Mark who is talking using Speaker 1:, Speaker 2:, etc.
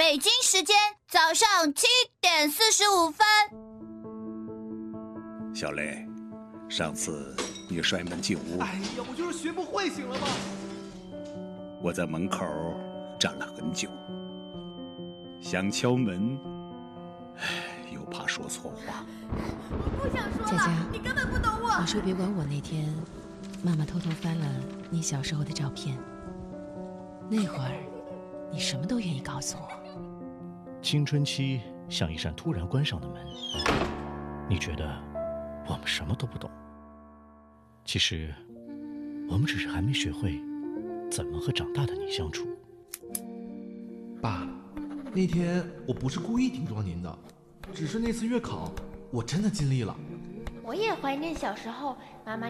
Speaker 1: 北京时间早上7:45。
Speaker 2: 小雷，上次你摔门进屋，
Speaker 3: 哎呀，我就是学不会，醒了吗？
Speaker 2: 我在门口站了很久，想敲门，又怕说错话。
Speaker 1: 我不想说了，
Speaker 4: 佳佳，
Speaker 1: 你根本不懂我。
Speaker 4: 你说别管我那天，妈妈偷偷翻了你小时候的照片，那会儿你什么都愿意告诉我。
Speaker 5: 青春期像一扇突然关上的门，你觉得我们什么都不懂，其实我们只是还没学会怎么和长大的你相处。
Speaker 3: 爸，那天我不是故意顶撞您的，只是那次月考我真的尽力了。
Speaker 6: 我也怀念小时候妈妈